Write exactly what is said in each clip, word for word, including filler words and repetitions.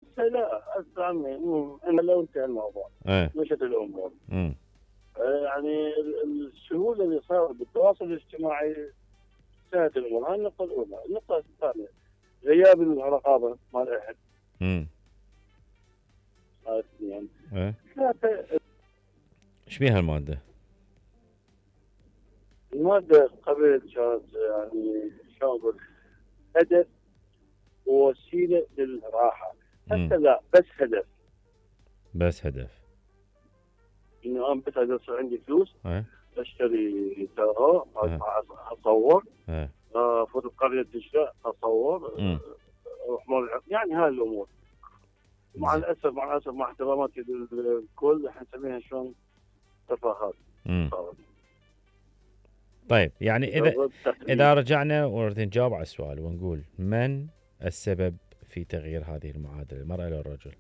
هسه لا هسه عمي مو- انا لو انتهى الموضوع ايه مشت الامور. امم آه، يعني ال- السهوله اللي صارت بالتواصل الاجتماعي سهلت الامور. هاي النقطه الاولى. النقطه الثانيه غياب الرقابه مال الاهل. امم هاي اثنين. ايه ثلاثه ايش بيها المادة؟ الماده قبل كانت يعني شلون اقول هدف ووسيله للراحه. امم هسه لا بس هدف. بس هدف. انه انا بس اصير عندي فلوس ايه اشتري ترى ايه اصور ايه آه، فوت بقريه الشراء اصور امم اروح مول يعني هاي الامور. مع زين. الاسف مع الاسف مع احتراماتي للكل احنا نسميها شلون تفاهات امم صارت. طيب يعني اذا مجرد تقليد. اذا رجعنا ونريد نجاوب على السؤال ونقول من السبب في تغيير هذه المعادلة، المرأة ولا الرجل؟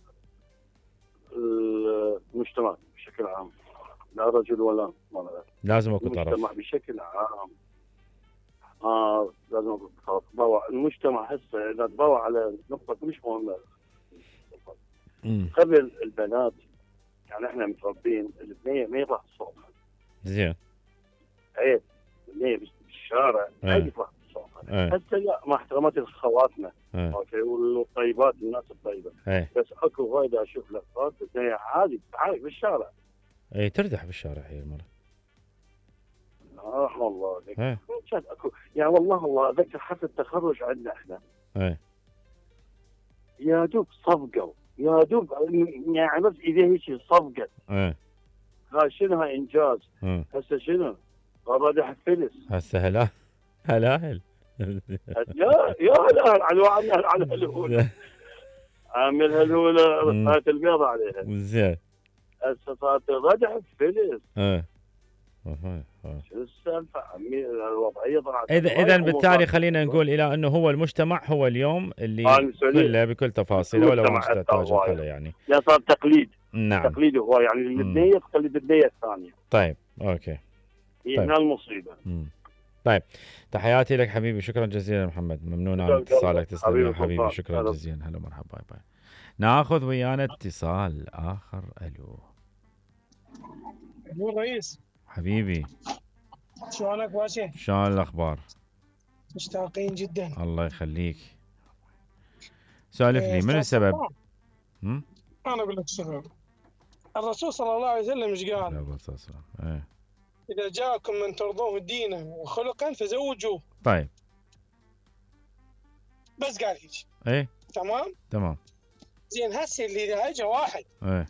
المجتمع بشكل عام لا رجل ولا مرأة. لازم اكو المجتمع طرف. بشكل عام اه لازم أقول خلاص ضوء المجتمع هسه اذا تضوء على نقطة مش مهمة. امم قبل البنات يعني احنا متربين البنية ما يطلع صوتها زين. عيب. البنية بالشارع ما ايه يطلع صوتها. ايه هسه لا مع احتراماتي لخواتنا ايه اوكي والطيبات الناس الطيبة. ايه بس اكو وايد اشوف لقطات البنية عادي عادي بالشارع. ايه تردح بالشارع هي المرأة. آه رحم الله عليك. ايه كان اكو يعني والله الله اتذكر حفله التخرج عندنا احنا ايه يا دوب صفقوا يا دوب يعني بس ايديه هيك صفقت. ايه هاي شنو هاي انجاز. ايه هسه شنو؟ رادح فلس. هسه هلا هلاهل. يا يا هلا على على على الهوله عامل هالهوله أمم. صارت البيضة عليها. زين. هسه صارت رادح فلس. ايه أها، أها. شو السالفه عمي الوضعيه طلعت اذا هاي اذا أمور بالتالي صارت. خلينا نقول الى انه هو المجتمع هو اليوم آه، اللي المسؤولية كله بكل تفاصيله ولو المجتمع انت اثر تحتاج وايد. الخلا يعني. يعني صار تقليد. نعم. التقليد هو يعني أمم. البنيه تقلد البنيه الثانيه. طيب اوكي. هي طيب. هنا المصيبه. أمم. طيب تحياتي لك حبيبي، شكرا جزيلا محمد، ممنون على شكراً اتصالك، قلبك. تسلم حبيبي يا حبيبي، سلطان. شكرا هلا. جزيلا، هلا مرحبا، باي باي. ناخذ ويانا اتصال اخر. الو ابو الرئيس حبيبي، شلونك باشا؟ شلون الاخبار؟ مشتاقين جدا. الله يخليك، سولف إيه، لي من أستاذ السبب؟ سلطان، هم؟ انا اقول لك السبب. الرسول صلى الله عليه وسلم ايش لا قال؟ والله السلام. ايه اذا جاءكم من ترضون دينه وخلقا فزوجوه. طيب بس قال هيك. ايه تمام؟ تمام. زين هسه اللي اذا اجى واحد ايه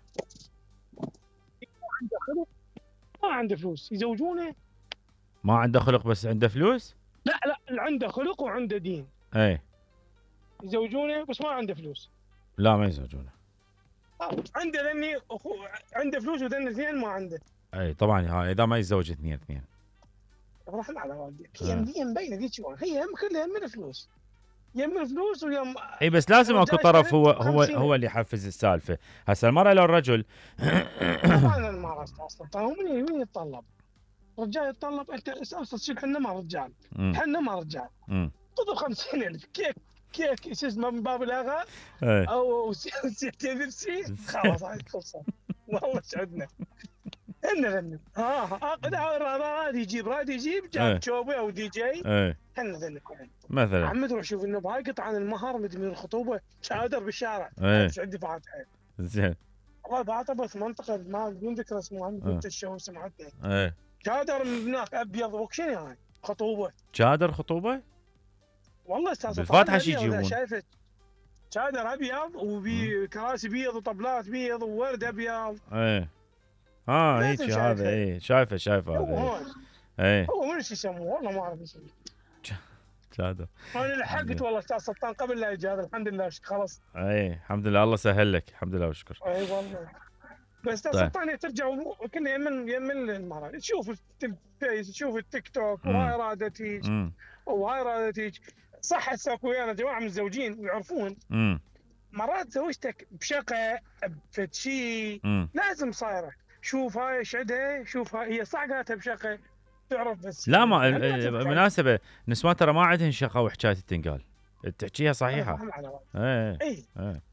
عنده خلق ما عنده فلوس يزوجونه؟ ما عنده خلق بس عنده فلوس؟ لا لا اللي عنده خلق وعنده دين ايه يزوجونه بس ما عنده فلوس. لا ما يزوجونه. آه، عنده ذني أخو عنده فلوس وذني اثنين ما عنده. اي طبعا ها اذا ما يتزوج اثنين اثنين. رحم على والديك. آه. هي هي مبينه ذيك شلون هي هم كلها من الفلوس. يم الفلوس ويم اي بس لازم اكو الرجال طرف هو اشتريت هو خمسين. هو اللي يحفز السالفه. هسه المراه لو الرجل طبعا المرأة اصلا طبعا من من يتطلب؟ رجال يتطلب انت اصلا شوف احنا ما رجال أمم، احنا ما رجال أمم. خذوا خمسين ألف كيك كيك شو اسمه من باب الاغا ايه او ستين بيبسي خلاص هاي خلصت. والله سعدنا احنا ذنب. ها ها ها راد يجيب راد يجيب إيه. جاب شوبي او دي جي ايه احنا ذنب. مثلا. عم تروح شوف انه بهاي قطعه عن المهر مدري من الخطوبه شادر بالشارع. إيه. ايش عندي فاتحه زين. والله بعطى بس منطقه ما بدون ذكر اسمه عند آه. بنت الشو سمعتني ايه شادر من هناك ابيض وكشني هاي خطوبه. شادر خطوبه؟ والله استاذ بالفاتحة سلطان شي أبيض، يجيبون؟ شايفه شادر ابيض وبي كراسي بيض وطبلات بيض وورد ابيض. ايه اه لازم هيك هذا. شايفه. ايه شايفه شايفه هو هذا. إيه. هون ايه هو من شو يسموه والله ما اعرف اسمه. شادر. انا لحقت والله استاذ سلطان قبل لا يجي هذا الحمد لله خلص. ايه الحمد لله الله سهل لك، الحمد لله وشكر. اي والله. بس استاذ طيب. سلطان ترجع كنا يمن يمن المرأة تشوف الفيس تشوف التيك توك مم. وهاي رادت هيك امم وهاي رادت هيك. صح هسه اكو ويانا جماعه متزوجين ويعرفون امم مرات زوجتك بشقه بفد شيء امم لازم صايره. شوف هاي ايش عندها شوف هاي هي صح قالتها بشقه تعرف بس لا ما يعني ال- لازم ال- تعرف. بالمناسبه نسوان ترى ما عندهن شقه وحكايه تنقال، تحكيها صحيحه. فهم على والد. ايه اي ايه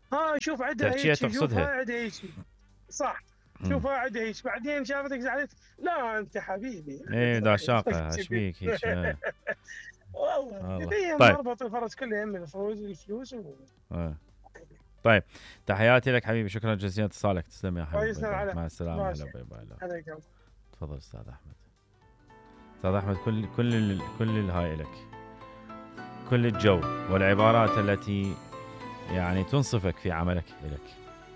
ها شوف عدها تحكيها هيك، تقصدها. شوفها عدها هيك. صح. مم. شوفها عدها هيك، بعدين شافتك زعلت. لا انت حبيبي. ايه دا شاقه ايش بيك هيك؟ آه. والله والله. هي طيب. مربط الفرس كله هم الفلوس الفلوس و... آه. طيب تحياتي لك حبيبي، شكرا جزيلا اتصالك، تسلم يا حبيبي. كويس باي باي. على- مع السلامه. ماشي. هلا باي باي. لا. عليك يلا. تفضل استاذ احمد. استاذ احمد كل كل ال- كل الهاي لك، كل الجو والعبارات التي يعني تنصفك في عملك لك.